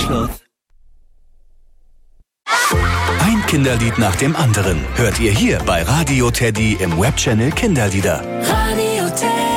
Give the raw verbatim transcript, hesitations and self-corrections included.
Schluss. Ein Kinderlied nach dem anderen hört ihr hier bei Radio Teddy im Webchannel Kinderlieder. Radio Teddy.